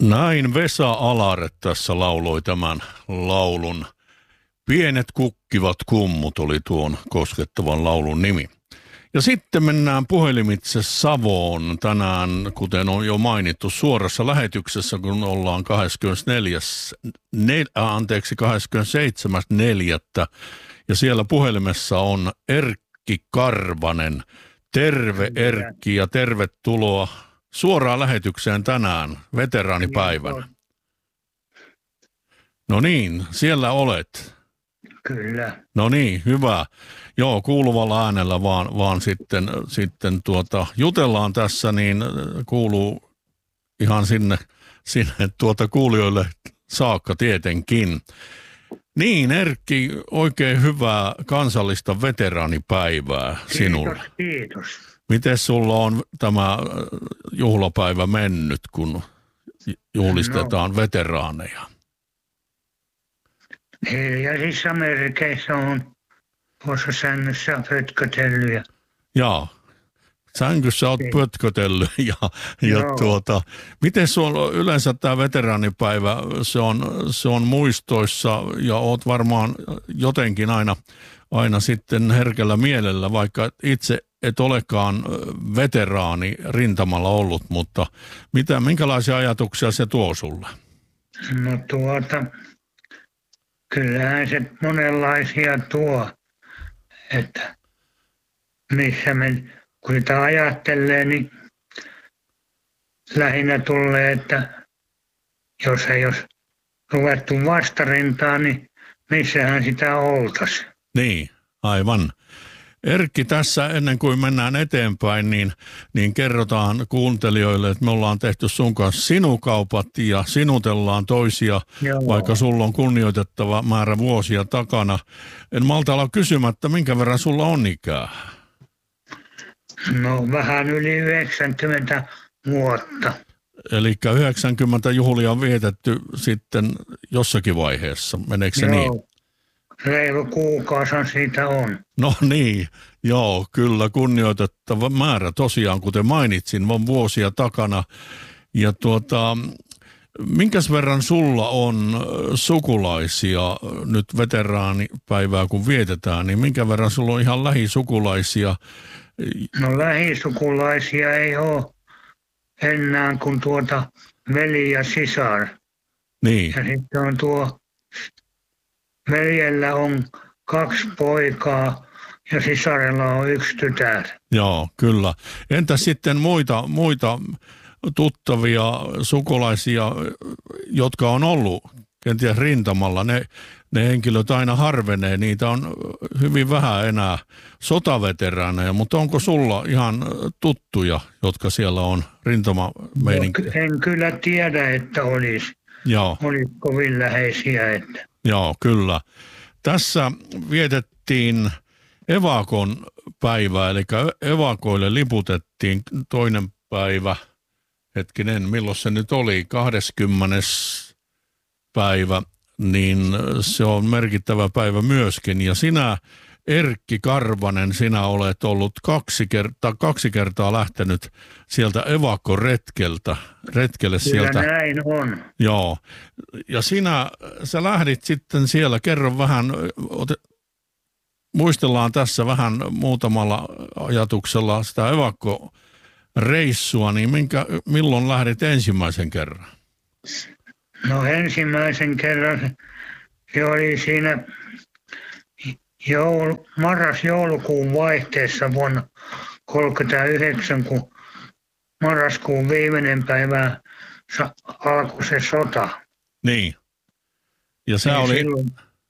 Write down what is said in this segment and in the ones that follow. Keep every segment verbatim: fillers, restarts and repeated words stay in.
Näin Vesa Alare tässä lauloi tämän laulun. Pienet kukkivat kummut oli tuon koskettavan laulun nimi. Ja sitten mennään puhelimitse Savoon tänään, kuten on jo mainittu, suorassa lähetyksessä, kun ollaan kahdeskymmenesneljäs, nel, anteeksi, kahdeskymmenesseitsemäs neljättä Ja siellä puhelimessa on Erkki Karvanen. Terve Erkki ja tervetuloa suoraan lähetykseen tänään, veteraanipäivänä. No niin, siellä olet. Kyllä. No niin, hyvä. Joo, kuuluvalla äänellä vaan, vaan sitten, sitten tuota, jutellaan tässä, niin kuuluu ihan sinne, sinne tuota kuulijoille saakka tietenkin. Niin, Erkki, oikein hyvää kansallista veteraanipäivää sinulle. Kiitos, kiitos. Miten sulla on tämä juhlapäivä mennyt, kun juhlistetaan no. veteraaneja? Hiljaisissa merkeissä on tuossa sängyssä pötkötellyt. Jaa, sängyssä olet pötkötellyt. Ja, ja tuota, miten sulla yleensä tämä veteraanipäivä, se on, se on muistoissa ja oot varmaan jotenkin aina, aina sitten herkällä mielellä, vaikka itse et olekaan veteraani rintamalla ollut, mutta mitä, minkälaisia ajatuksia se tuo sulle? No tuota, kyllähän se monenlaisia tuo, että missä me, kun sitä ajattelee, niin lähinnä tulee, että jos ei olisi ruvettu vastarintaan, niin missähän sitä oltaisiin. Niin, aivan. Erkki, tässä ennen kuin mennään eteenpäin, niin, niin kerrotaan kuuntelijoille, että me ollaan tehty sun kanssa sinukaupat ja sinutellaan toisia, Joo. vaikka sulla on kunnioitettava määrä vuosia takana. En malta olla kysymättä, minkä verran sulla on ikää? No vähän yli yhdeksänkymmentä vuotta. Eli yhdeksänkymmentä juhlia on vietetty sitten jossakin vaiheessa, meneekö se Joo. niin? Reilu kuukausi siitä on. No niin, joo, kyllä kunnioitettava määrä tosiaan, kuten mainitsin, on vuosia takana. Ja tuota, minkäs verran sulla on sukulaisia nyt veteraanipäivää, kun vietetään, niin minkä verran sulla on ihan lähisukulaisia? No lähisukulaisia ei ole enää kuin tuota veli ja sisar. Niin. Ja sitten on tuo veljellä on kaksi poikaa ja sisarella on yksi tytär. Joo, kyllä. Entä sitten muita, muita tuttavia sukulaisia, jotka on ollut kenties rintamalla? Ne, ne henkilöt aina harvenee, niitä on hyvin vähän enää sotaveteraaneja, mutta onko sulla ihan tuttuja, jotka siellä on rintamameininki? No, en kyllä tiedä, että olisi, Joo. olisi kovin läheisiä. Että. Joo, kyllä. Tässä vietettiin evakon päivää, eli evakoille liputettiin toinen päivä, hetkinen, milloin se nyt oli, kahdeskymmenes päivä, niin se on merkittävä päivä myöskin. Ja sinä, Erkki Karvanen, sinä olet ollut kaksi kertaa, kaksi kertaa lähtenyt sieltä evakkoretkeltä, retkelle sieltä. Kyllä näin on. Joo, ja sinä, sä lähdit sitten siellä, kerro vähän, ote, muistellaan tässä vähän muutamalla ajatuksella sitä evakkoreissua, niin minkä, milloin lähdit ensimmäisen kerran? No ensimmäisen kerran se oli siinä joulu, marras-joulukuun vaihteessa vuonna kolmekymmentäyhdeksän, kun marraskuun viimeinen päivä alkoi se sota. Niin. Ja sä, niin oli, silloin...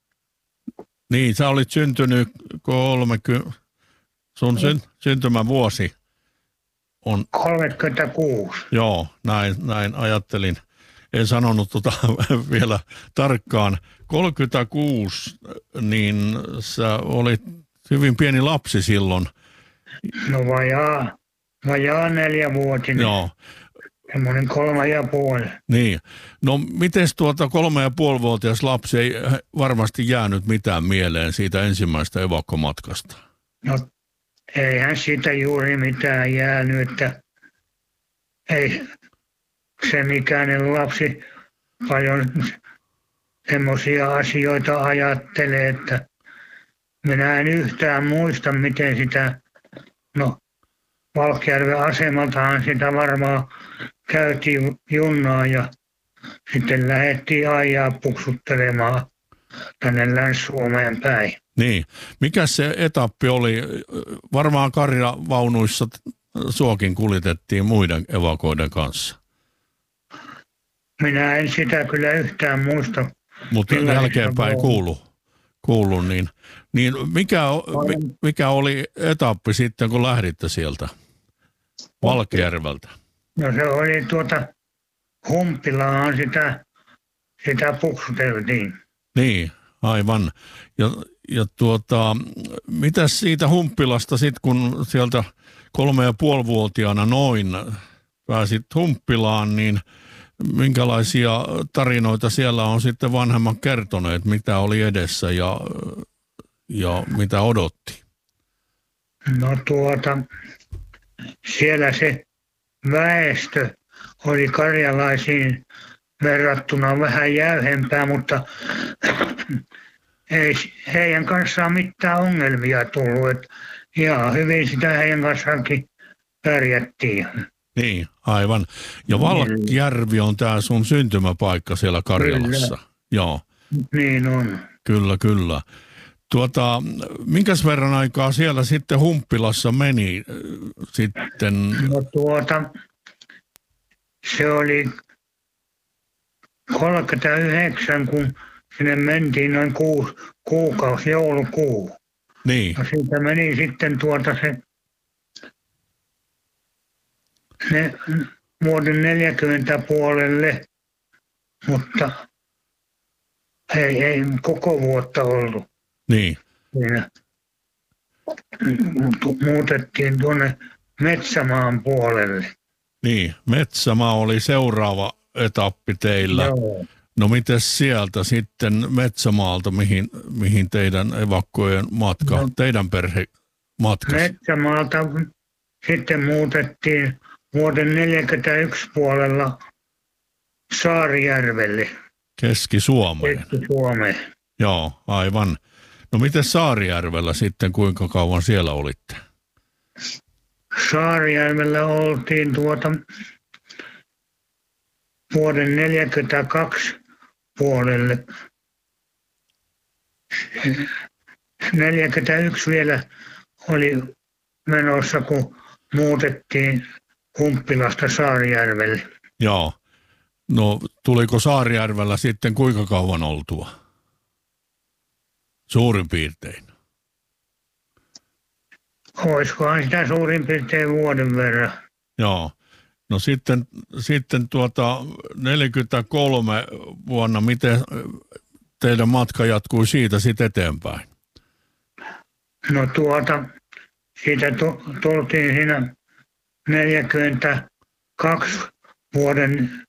niin, sä olit syntynyt kolmekymmentä, sun syn, syntymävuosi on... kolmekymmentäkuusi. Joo, näin, näin ajattelin. En sanonut tota vielä tarkkaan. kolmekymmentäkuusi, niin sä olit hyvin pieni lapsi silloin. No vajaa, vajaa neljävuotinen. Joo. Semmoinen kolme ja puoli. Niin. No mites tuota kolme ja puolivuotias lapsi ei varmasti jäänyt mitään mieleen siitä ensimmäistä evakkomatkasta? No eihän siitä juuri mitään jäänyt, että ei sen ikäinen lapsi paljon semmoisia asioita ajattelee, että minä en yhtään muista, miten sitä, no Valkjärven asemaltahan sitä varmaan käytiin junnaa ja sitten lähdettiin ajaa puksuttelemaan tänne Länsi-Suomeen päin. Niin. Mikä se etappi oli? Varmaan karjavaunuissa suokin kuljetettiin muiden evakoiden kanssa. Minä en sitä kyllä yhtään muista. Mutta jälkeenpäin kuulu, kuulu niin, niin mikä, mikä oli etappi sitten, kun lähditte sieltä Valkjärveltä? No se oli tuota, Humppilaan sitä, sitä puksuteltiin. Niin, aivan. Ja, ja tuota, mitäs siitä Humppilasta sitten, kun sieltä kolme ja puolivuotiaana noin pääsit Humppilaan, niin minkälaisia tarinoita siellä on sitten vanhemmat kertoneet, mitä oli edessä ja, ja mitä odotti? No tuota, siellä se väestö oli karjalaisiin verrattuna vähän jäyhempää, mutta ei heidän kanssaan mitään ongelmia tullut. Et ihan hyvin sitä heidän kanssaankin pärjättiin. Niin, aivan. Ja Valkjärvi on tämä sun syntymäpaikka siellä Karjalassa. Kyllä. Joo. Niin on. Kyllä, kyllä. Tuota, minkäs verran aikaa siellä sitten Humppilassa meni sitten? No tuota, se oli kolmekymmentäyhdeksän, kun sinne mentiin noin kuusi, kuukausi, joulukuu. Niin. No siitä meni sitten tuota se ne vuoden neljäkymmentä puolelle, mutta ei, ei koko vuotta ollut. Niin. Siinä muutettiin tuonne Metsämaan puolelle. Niin, Metsämaa oli seuraava etappi teillä. Joo. No mites sieltä sitten Metsämaalta, mihin, mihin teidän evakkojen matka, no, teidän perhe matkasi? Metsämaalta sitten muutettiin vuoden neljäkymmentäyksi puolella Saarijärvelle. Keski-Suomeen. Keski-Suomeen. Joo, aivan. No miten Saarijärvellä sitten, kuinka kauan siellä olitte? Saarijärvellä oltiin tuota vuoden neljäkymmentäkaksi puolelle. neljäkymmentäyksi vielä oli menossa, kun muutettiin Humppilasta Saarijärvelle. Joo. No tuliko Saarijärvellä sitten kuinka kauan oltua? Suurin piirtein. Olisikohan sitä suurin piirtein vuoden verran. Joo. No sitten, sitten tuota neljäkymmentäkolme vuonna, miten teidän matka jatkui siitä sitten eteenpäin? No tuota, siitä tultiin siinä neljäkymmentäkaksi vuoden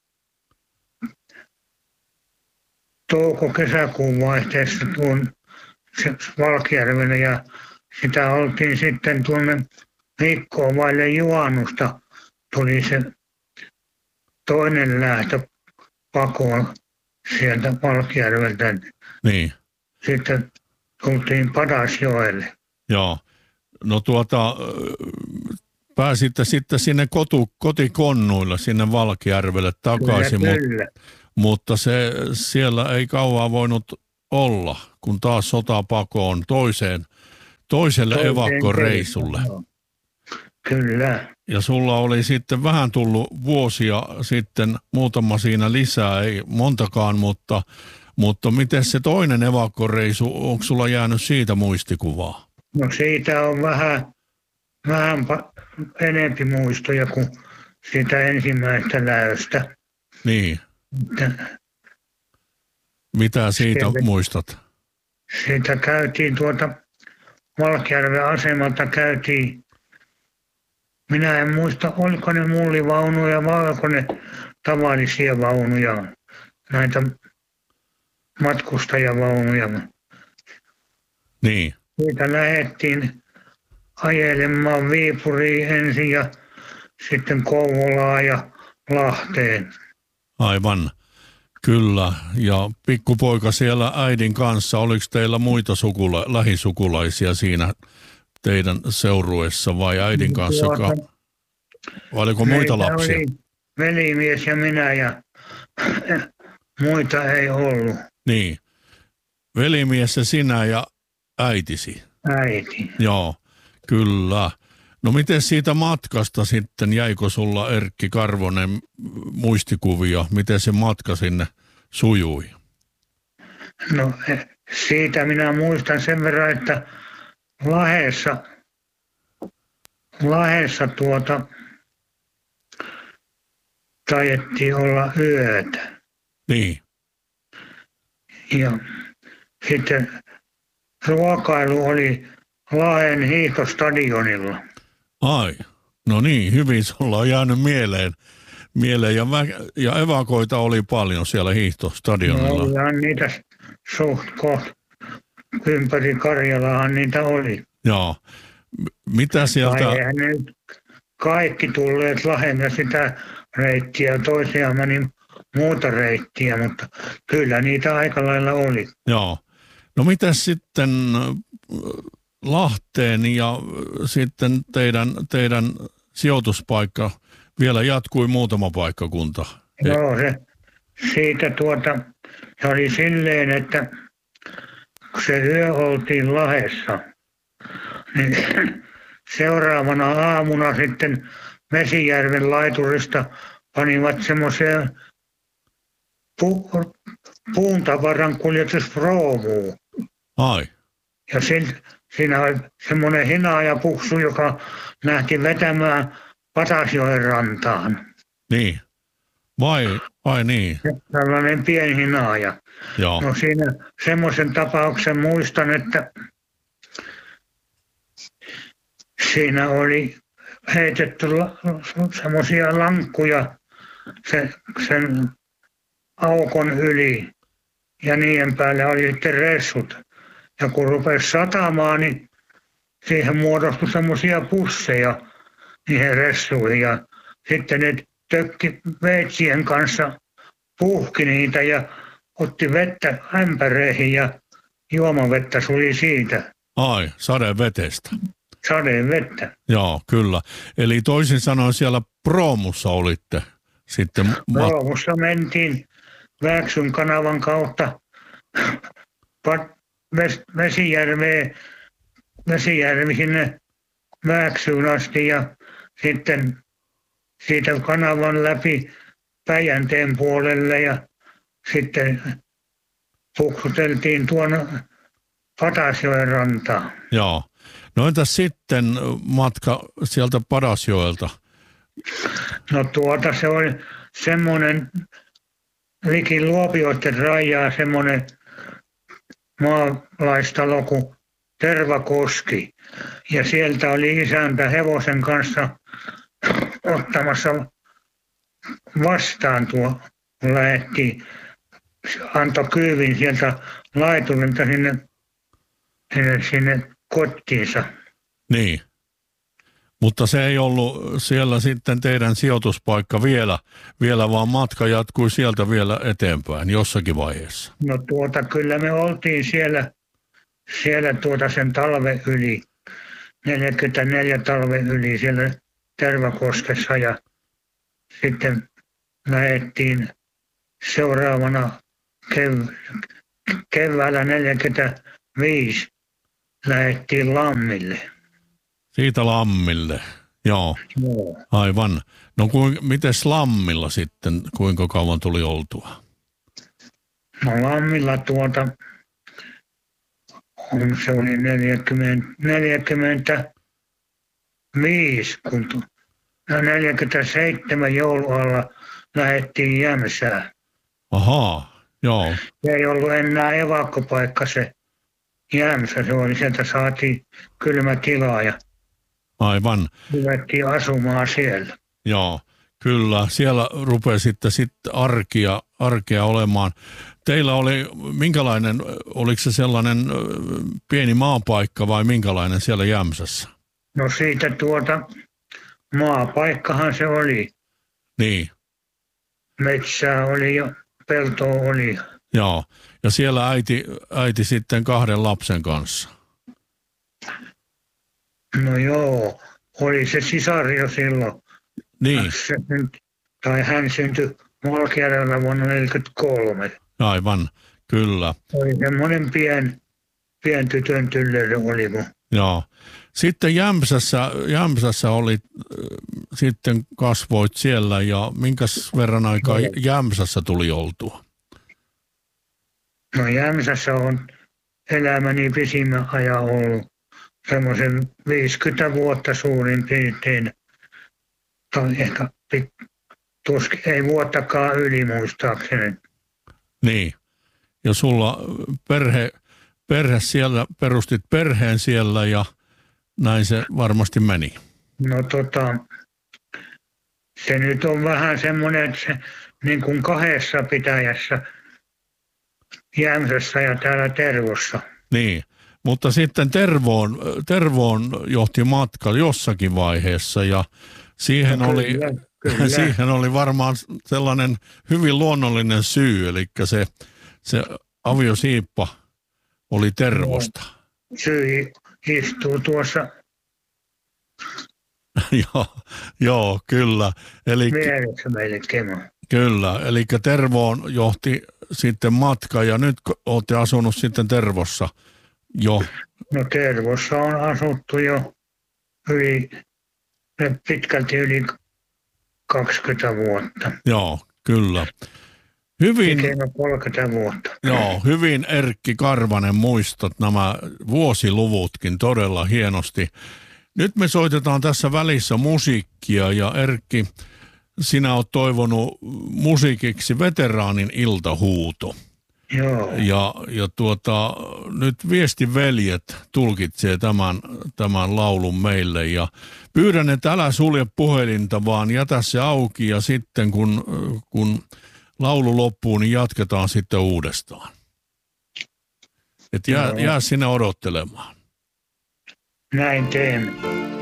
touko-kesäkuun vaihteessa tuon Valkjärvelle ja sitä oltiin sitten tuonne viikkoa vaille juhannusta tuli se toinen lähtö pakoon sieltä Valkjärveltä. Niin. Sitten tultiin Padasjoelle. Joo. No tuota, pääsitte sitten sinne kotu, kotikonnuilla sinne Valkjärvelle takaisin, Kyllä, mutta, kyllä. mutta se siellä ei kauan voinut olla, kun taas sota pakoon toiseen, toiselle Toiseen evakkoreissulle. kertaan. Kyllä. Ja sulla oli sitten vähän tullut vuosia sitten, muutama siinä lisää, ei montakaan, mutta, mutta miten se toinen evakkoreisu, onko sulla jäänyt siitä muistikuvaa? No siitä on vähän, vähän pa- enempi muistoja kuin siitä ensimmäistä läöstä. Niin. Että Mitä siitä Sieltä- muistat? siitä käytiin tuota Valkjärven asemalta käytiin. Minä en muista, oliko ne mullivaunuja vai oliko ne tavallisia vaunuja, näitä matkustajavaunuja. Niin. Siitä lähdettiin ajelemaan Viipuriin ensin ja sitten Kouvolaan ja Lahteen. Aivan, kyllä. Ja pikkupoika siellä äidin kanssa, oliko teillä muita sukula, lähisukulaisia siinä teidän seurueessa vai äidin kanssa? Tuota, Vai oliko muita meitä lapsia? oli velimies ja minä ja muita ei ollut. Niin. Velimies ja sinä ja äitisi. Äiti. Joo, kyllä. No miten siitä matkasta sitten, jäikö sulla Erkki Karvonen muistikuvia, miten se matka sinne sujui? No siitä minä muistan sen verran, että Lahdessa, Lahdessa tuota taidettiin olla yötä. Niin. Ja sitten ruokailu oli Lahden hiihtostadionilla. Ai, no niin, hyvin sulla on jäänyt mieleen. mieleen. Ja, vä- ja evakoita oli paljon siellä hiihtostadionilla. No, ja niitä suht koht ympäri Karjalaahan niitä oli. Joo. M- Mitä sieltä... Vai eihän ne nyt kaikki tulleet Lahden sitä reittiä, toisia meni muuta reittiä, mutta kyllä niitä aika lailla oli. Joo. No mitäs sitten Lahteen ja sitten teidän, teidän sijoituspaikka vielä jatkui muutama paikkakunta? Joo, se, siitä tuota, se oli silleen, että kun se yö oltiin Lahdessa, niin seuraavana aamuna sitten Mesijärven laiturista panivat semmoiseen pu, puun tavaran kuljetusproomuun. Ai, Ja sin, siinä oli semmoinen hinaajapuksu, joka lähti vetämään Patasjoen rantaan. niin. Vai, vai niin? Tällainen pieni hinaaja. Joo. No siinä semmoisen tapauksen muistan, että siinä oli heitetty la, semmoisia lankkuja sen, sen aukon yli ja niiden päällä oli sitten ressut. Ja kun rupesi satamaan, niin siihen muodostui semmoisia pusseja niihin ressuihin ja sitten ne tökki veitsien kanssa puhki niitä ja otti vettä ämpäreihin ja juomavettä suli siitä. Ai, sadevetestä. Sadeen vettä. Joo, kyllä. Eli toisin sanoen siellä proomussa olitte sitten. Ma- Roomussa mentiin Vääksyn kanavan kautta Vesijärveen, Vesijärvi sinne Vääksyyn asti ja sitten siitä kanavan läpi Päijänteen puolelle ja sitten puksuteltiin tuonne Patasjoen rantaan. Joo. No entäs sitten matka sieltä Padasjoelta? No tuota se oli semmoinen liki Luopioiden rajaa semmoinen maalaistalo kuin Tervakoski. Ja sieltä oli isäntä hevosen kanssa ottamassa vastaan tuo, kun lähdettiin, antoi kyydin sieltä laiturilta sinne, sinne, sinne kotiinsa. Niin. Mutta se ei ollut siellä sitten teidän sijoituspaikka vielä, vielä vaan matka jatkui sieltä vielä eteenpäin jossakin vaiheessa. No tuota, kyllä me oltiin siellä, siellä tuota sen talven yli, neljäkymmentäneljä talven yli siellä Tervakoskessa ja sitten lähdettiin seuraavana kev- keväällä neljäkymmentäviisi lähdettiin Lammille. Siitä Lammille, joo, Joo. aivan. No kuin, mites Lammilla sitten, kuinka kauan tuli oltua? No Lammilla tuota, on, se oli neljäkymmentä, neljäkymmentäviisi, kun tu, no neljäkymmentäseitsemän joulualla lähdettiin Jämsään. Ahaa, joo, Se ei ollut enää evakkopaikka se Jämsä, se oli, sieltä saatiin kylmä tila ja aivan. ruvettiin asumaan siellä. Joo, kyllä. Siellä rupesitte sitten arkia, arkea olemaan. Teillä oli, minkälainen, oliko se sellainen ö, pieni maapaikka vai minkälainen siellä Jämsässä? No siitä tuota, maapaikkahan se oli. Niin. metsää oli ja peltoa oli. Joo, ja siellä äiti, äiti sitten kahden lapsen kanssa. No joo, oli se sisar jo silloin. Niin. Se, tai hän syntyi Valkealalla vuonna tuhatyhdeksänsataaneljäkymmentäkolme. Aivan, kyllä. Oli semmoinen pien, pien tytön tyllöry oli mun. Joo. Sitten Jämsässä, Jämsässä olit, äh, sitten kasvoit siellä ja minkäs verran aikaa No. Jämsässä tuli oltua? No Jämsässä on elämäni pisimmän ajan ollut semmoisen viisikymmentä vuotta suurin piirtein. Tai ehkä pik- tuskin, ei vuottakaan yli muistaakseni. Niin. Ja sulla perhe, perhe siellä, perustit perheen siellä ja näin se varmasti meni. No tota, se nyt on vähän semmoinen, että se niin kuin kahdessa pitäjässä, Jämsässä ja täällä Tervossa. Niin. Mutta sitten Tervoon, Tervoon johti matka jossakin vaiheessa ja siihen, No oli, kyllä, kyllä. siihen oli varmaan sellainen hyvin luonnollinen syy, eli se, se aviosiippa oli Tervosta. Syy istuu tuossa joo, joo, kyllä. Eli, vieressä meille kemo. kyllä, eli Tervoon johti sitten matka ja nyt olette asunut sitten Tervossa jo. No Tervossa on asuttu jo yli, pitkälti yli kaksikymmentä vuotta. Joo, kyllä. Hyvin, Tekemä kolmekymmentä vuotta. joo, hyvin Erkki Karvanen muistat nämä vuosiluvutkin todella hienosti. Nyt me soitetaan tässä välissä musiikkia ja Erkki, sinä olet toivonut musiikiksi Veteraanin iltahuuto. Joo. Ja, ja tuota, nyt Viestiveljet tulkitsee tämän, tämän laulun meille ja pyydän, että älä sulje puhelinta, vaan jätä se auki ja sitten kun, kun laulu loppuu, niin jatketaan sitten uudestaan. Et jää, Joo. jää sinne odottelemaan. Näin teemme.